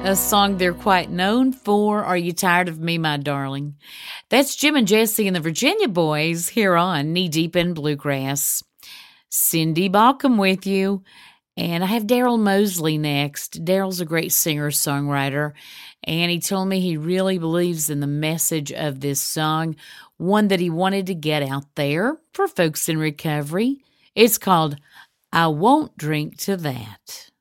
A song they're quite known for, Are You Tired of Me, My Darling? That's Jim and Jesse and the Virginia Boys here on Knee Deep in Bluegrass. Cindy Balcom with you, and I have Daryl Mosley next. Daryl's a great singer-songwriter, and he told me he really believes in the message of this song, one that he wanted to get out there for folks in recovery. It's called I Won't Drink to That.